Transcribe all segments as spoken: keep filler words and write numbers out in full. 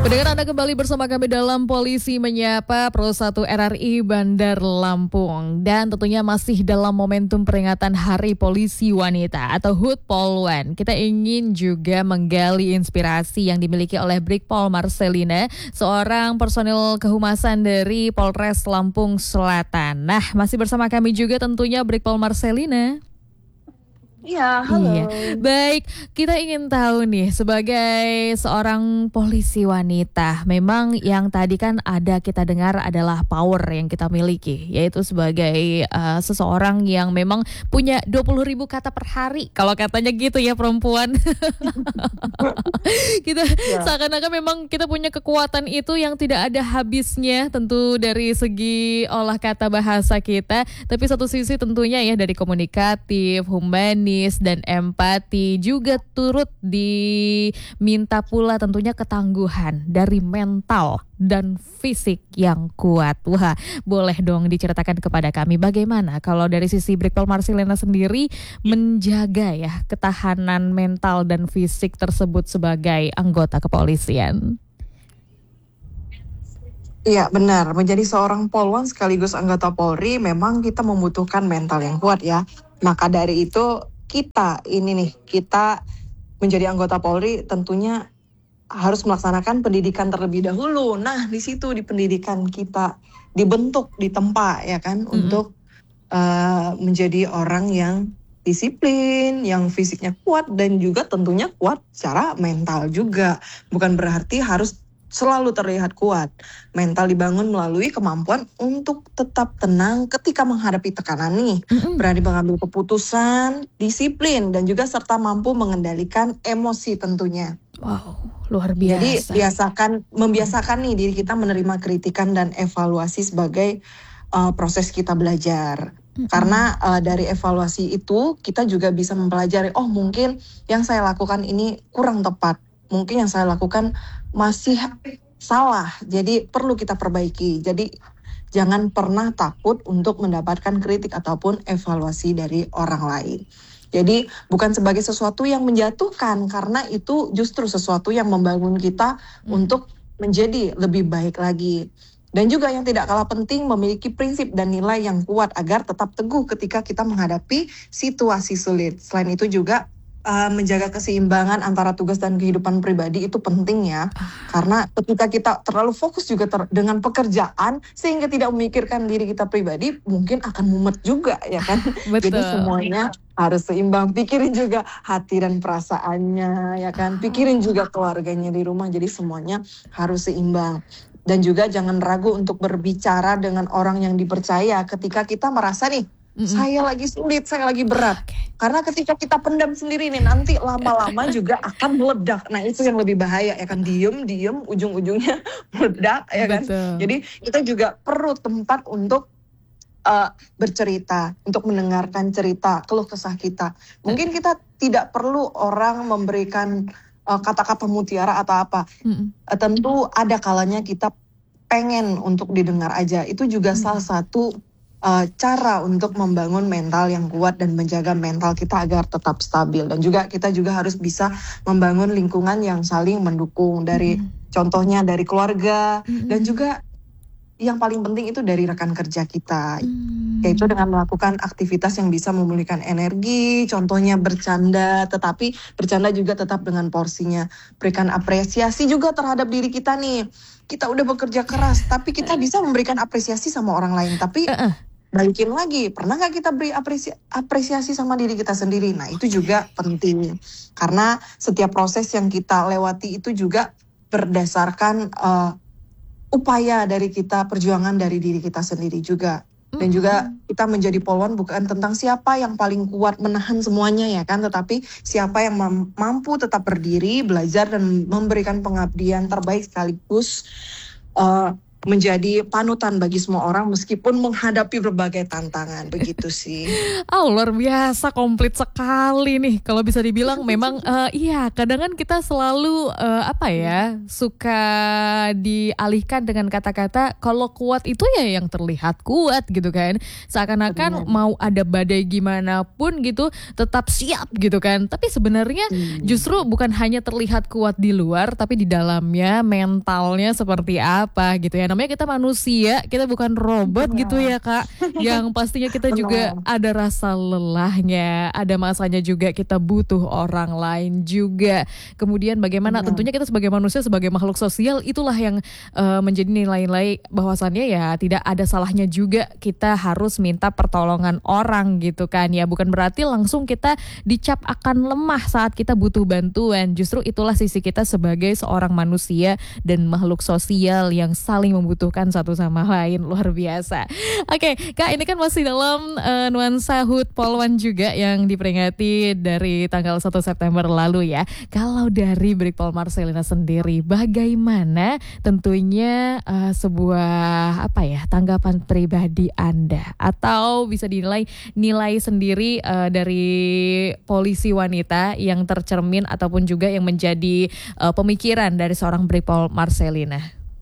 Pendengar, Anda kembali bersama kami dalam Polisi Menyapa Pro satu R R I Bandar Lampung. Dan tentunya masih dalam momentum peringatan Hari Polisi Wanita atau H U T Polwan. Kita ingin juga menggali inspirasi yang dimiliki oleh Brigpol Marcelina, seorang personil kehumasan dari Polres Lampung Selatan. Nah, masih bersama kami juga tentunya Brigpol Marcelina. Iya, halo. Iya. Baik, kita ingin tahu nih sebagai seorang polisi wanita, memang yang tadi kan ada kita dengar adalah power yang kita miliki, yaitu sebagai uh, seseorang yang memang punya dua puluh ribu kata per hari, kalau katanya gitu ya perempuan. Kita Ya. seakan-akan memang kita punya kekuatan itu yang tidak ada habisnya, tentu dari segi olah kata bahasa kita, tapi satu sisi tentunya ya dari komunikatif, humanis, dan empati juga turut diminta pula tentunya ketangguhan dari mental dan fisik yang kuat. Wah, boleh dong diceritakan kepada kami bagaimana kalau dari sisi Brigpol Marcelina sendiri menjaga ya ketahanan mental dan fisik tersebut sebagai anggota kepolisian. Iya, benar. Menjadi seorang polwan sekaligus anggota Polri memang kita membutuhkan mental yang kuat ya. Maka dari itu kita ini nih, kita menjadi anggota Polri tentunya harus melaksanakan pendidikan terlebih dahulu. Nah, di situ di pendidikan kita dibentuk, ditempa ya kan, Mm-mm. untuk uh, menjadi orang yang disiplin, yang fisiknya kuat dan juga tentunya kuat secara mental juga. Bukan berarti harus selalu terlihat kuat. Mental dibangun melalui kemampuan untuk tetap tenang ketika menghadapi tekanan nih. Mm-mm. Berani mengambil keputusan, disiplin, dan juga serta mampu mengendalikan emosi tentunya. Wow, luar Jadi biasa. biasakan, membiasakan nih diri kita menerima kritikan dan evaluasi sebagai uh, proses kita belajar. Mm-mm. Karena uh, dari evaluasi itu kita juga bisa mempelajari, oh mungkin yang saya lakukan ini kurang tepat. Mungkin yang saya lakukan masih salah, jadi perlu kita perbaiki. Jadi jangan pernah takut untuk mendapatkan kritik ataupun evaluasi dari orang lain. Jadi bukan sebagai sesuatu yang menjatuhkan, karena itu justru sesuatu yang membangun kita Hmm. untuk menjadi lebih baik lagi. Dan juga yang tidak kalah penting, memiliki prinsip dan nilai yang kuat agar tetap teguh ketika kita menghadapi situasi sulit. Selain itu juga Uh, menjaga keseimbangan antara tugas dan kehidupan pribadi itu penting ya. Karena ketika kita terlalu fokus juga ter- dengan pekerjaan sehingga tidak memikirkan diri kita pribadi, mungkin akan mumet juga ya kan. Jadi Betul. semuanya harus seimbang. Pikirin juga hati dan perasaannya ya kan. Pikirin juga keluarganya di rumah. Jadi semuanya harus seimbang. Dan juga jangan ragu untuk berbicara dengan orang yang dipercaya ketika kita merasa nih, Mm-mm. saya lagi sulit, saya lagi berat. Oke. Karena ketika kita pendam sendiri nih, nanti lama-lama juga akan meledak. Nah itu yang lebih bahaya ya kan, diem, diem, ujung-ujungnya meledak ya kan. Betul. Jadi kita juga perlu tempat untuk uh, bercerita, untuk mendengarkan cerita, keluh kesah kita. Mungkin kita tidak perlu orang memberikan uh, kata-kata mutiara atau apa. Mm-mm. Uh, tentu ada kalanya kita pengen untuk didengar aja. Itu juga Mm. salah satu Uh, cara untuk membangun mental yang kuat dan menjaga mental kita agar tetap stabil. Dan juga kita juga harus bisa membangun lingkungan yang saling mendukung dari Mm-mm. contohnya dari keluarga Mm-mm. dan juga yang paling penting itu dari rekan kerja kita. Mm. Yaitu dengan melakukan aktivitas yang bisa memulihkan energi, contohnya bercanda, tetapi bercanda juga tetap dengan porsinya. Berikan apresiasi juga terhadap diri kita nih. Kita udah bekerja keras, tapi kita bisa memberikan apresiasi sama orang lain. Tapi Uh-uh. balikin lagi, pernah gak kita beri apresi- apresiasi sama diri kita sendiri? Nah itu juga penting. Karena setiap proses yang kita lewati itu juga berdasarkan uh, upaya dari kita, perjuangan dari diri kita sendiri juga. Dan juga kita menjadi polwan bukan tentang siapa yang paling kuat menahan semuanya ya kan, tetapi siapa yang mam- mampu tetap berdiri, belajar dan memberikan pengabdian terbaik sekaligus uh, menjadi panutan bagi semua orang meskipun menghadapi berbagai tantangan, begitu sih. Oh, luar biasa, komplit sekali nih. Kalau bisa dibilang memang uh, iya, kadang kan kita selalu uh, apa ya, suka dialihkan dengan kata-kata kalau kuat itu ya yang terlihat kuat gitu kan. Seakan-akan Benar. mau ada badai gimana pun gitu tetap siap gitu kan. Tapi sebenarnya Hmm. justru bukan hanya terlihat kuat di luar, tapi di dalamnya mentalnya seperti apa gitu ya. Namanya kita manusia, kita bukan robot Benar. gitu ya Kak. Yang pastinya kita juga Benar. ada rasa lelahnya, ada masanya juga kita butuh orang lain juga. Kemudian bagaimana Benar. tentunya kita sebagai manusia, sebagai makhluk sosial, itulah yang uh, menjadi nilai-nilai bahwasannya ya tidak ada salahnya juga kita harus minta pertolongan orang gitu kan ya. Bukan berarti langsung kita dicap akan lemah saat kita butuh bantuan. Justru itulah sisi kita sebagai seorang manusia dan makhluk sosial yang saling membutuhkan satu sama lain. Luar biasa. Oke Kak, ini kan masih dalam uh, nuansa H U T Polwan juga yang diperingati dari tanggal satu September lalu ya. Kalau dari Brigpol Marcelina sendiri, bagaimana tentunya uh, sebuah apa ya tanggapan pribadi Anda atau bisa dinilai nilai sendiri uh, dari polisi wanita yang tercermin ataupun juga yang menjadi uh, pemikiran dari seorang Brigpol Marcelina?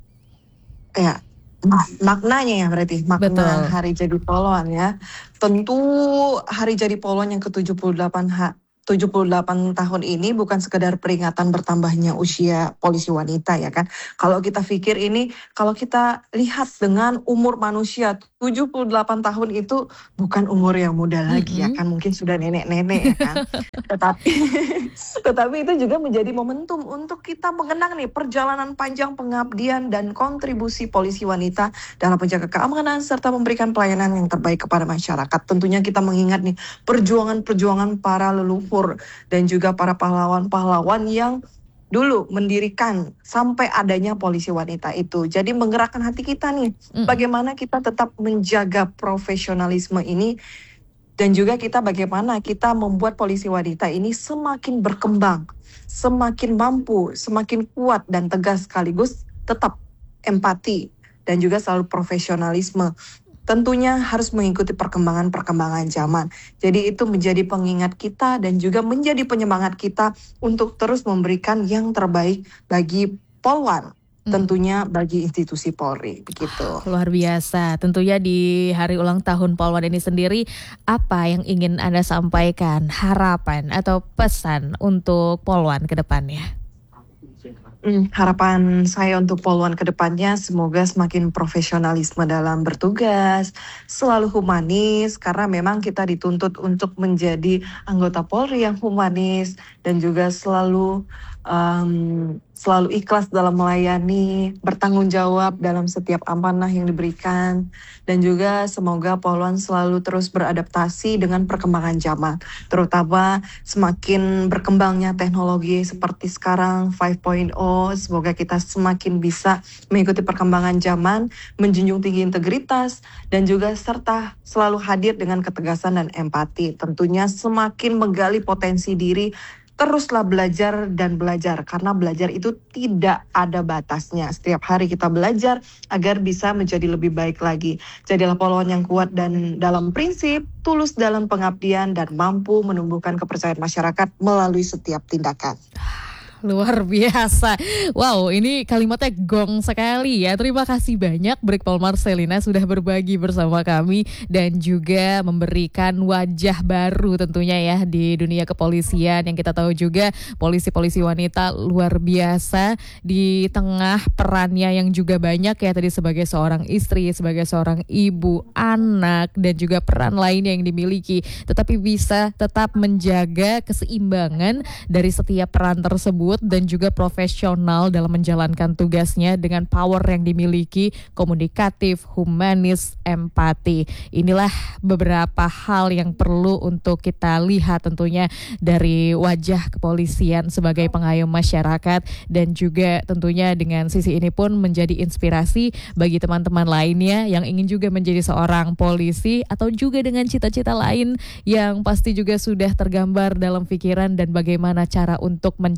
Ya, maknanya ya berarti makna Betul. Hari Jadi Polwan ya. Tentu Hari Jadi Polwan yang ke tujuh puluh delapan ha- tujuh puluh delapan tahun ini bukan sekedar peringatan bertambahnya usia polisi wanita ya kan. Kalau kita pikir ini, kalau kita lihat dengan umur manusia tujuh puluh delapan tahun itu bukan umur yang muda lagi ya Mm-mm. kan, mungkin sudah nenek-nenek ya kan. Tetapi tetapi itu juga menjadi momentum untuk kita mengenang nih perjalanan panjang pengabdian dan kontribusi polisi wanita dalam menjaga keamanan serta memberikan pelayanan yang terbaik kepada masyarakat. Tentunya kita mengingat nih perjuangan-perjuangan para leluhur dan juga para pahlawan-pahlawan yang dulu mendirikan sampai adanya polisi wanita itu. Jadi menggerakkan hati kita nih, Mm-mm. bagaimana kita tetap menjaga profesionalisme ini dan juga kita bagaimana kita membuat polisi wanita ini semakin berkembang, semakin mampu, semakin kuat dan tegas sekaligus tetap empati dan juga selalu profesionalisme. Tentunya harus mengikuti perkembangan-perkembangan zaman. Jadi itu menjadi pengingat kita dan juga menjadi penyemangat kita untuk terus memberikan yang terbaik bagi Polwan. Tentunya bagi institusi Polri, begitu. Luar biasa. Tentunya di hari ulang tahun Polwan ini sendiri, apa yang ingin Anda sampaikan, harapan atau pesan untuk Polwan ke depannya? Hmm, harapan saya untuk Polwan ke depannya semoga semakin profesionalisme dalam bertugas, selalu humanis karena memang kita dituntut untuk menjadi anggota Polri yang humanis dan juga selalu um, selalu ikhlas dalam melayani, bertanggung jawab dalam setiap amanah yang diberikan dan juga semoga Polwan selalu terus beradaptasi dengan perkembangan zaman, terutama semakin berkembangnya teknologi seperti sekarang lima titik nol. Semoga kita semakin bisa mengikuti perkembangan zaman, menjunjung tinggi integritas, dan juga serta selalu hadir dengan ketegasan dan empati. Tentunya semakin menggali potensi diri, teruslah belajar dan belajar, karena belajar itu tidak ada batasnya. Setiap hari kita belajar agar bisa menjadi lebih baik lagi. Jadilah Polwan yang kuat dan dalam prinsip, tulus dalam pengabdian, dan mampu menumbuhkan kepercayaan masyarakat melalui setiap tindakan. Luar biasa. Wow, ini kalimatnya gong sekali ya. Terima kasih banyak Brigpol Marcelina sudah berbagi bersama kami dan juga memberikan wajah baru tentunya ya di dunia kepolisian yang kita tahu juga polisi-polisi wanita luar biasa di tengah perannya yang juga banyak ya tadi sebagai seorang istri, sebagai seorang ibu, anak dan juga peran lainnya yang dimiliki. Tetapi bisa tetap menjaga keseimbangan dari setiap peran tersebut dan juga profesional dalam menjalankan tugasnya dengan power yang dimiliki, komunikatif, humanis, empati. Inilah beberapa hal yang perlu untuk kita lihat tentunya dari wajah kepolisian sebagai pengayom masyarakat dan juga tentunya dengan sisi ini pun menjadi inspirasi bagi teman-teman lainnya yang ingin juga menjadi seorang polisi atau juga dengan cita-cita lain yang pasti juga sudah tergambar dalam pikiran dan bagaimana cara untuk mencapai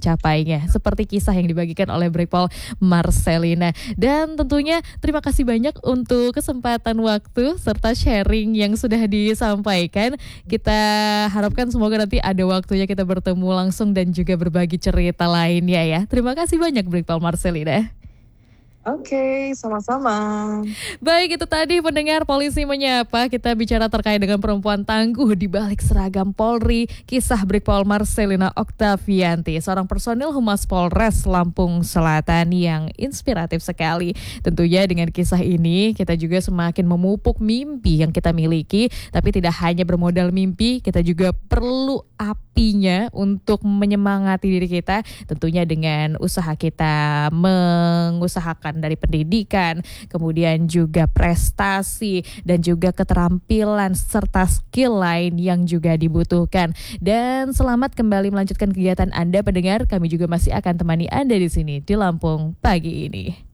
sebagainya. Seperti kisah yang dibagikan oleh Brigpol Marcelina. Dan tentunya terima kasih banyak untuk kesempatan waktu serta sharing yang sudah disampaikan. Kita harapkan semoga nanti ada waktunya kita bertemu langsung dan juga berbagi cerita lainnya ya. Terima kasih banyak Brigpol Marcelina. Oke, sama-sama. Baik, itu tadi pendengar Polisi Menyapa. Kita bicara terkait dengan perempuan tangguh di balik seragam Polri. Kisah Brigpol Marcelina Oktavianti, seorang personil Humas Polres Lampung Selatan yang inspiratif sekali. Tentunya dengan kisah ini kita juga semakin memupuk mimpi yang kita miliki. Tapi tidak hanya bermodal mimpi, kita juga perlu apinya untuk menyemangati diri kita. Tentunya dengan usaha kita mengusahakan dari pendidikan, kemudian juga prestasi dan juga keterampilan serta skill lain yang juga dibutuhkan. Dan selamat kembali melanjutkan kegiatan Anda pendengar. Kami juga masih akan temani Anda di sini di Lampung pagi ini.